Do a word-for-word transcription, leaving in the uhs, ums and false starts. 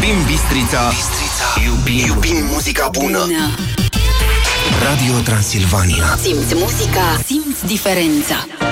Iubim Bistrița, Bistrița. Iubim, iubim muzica bună. bună. Radio Transilvania. Simți muzica, simți diferența.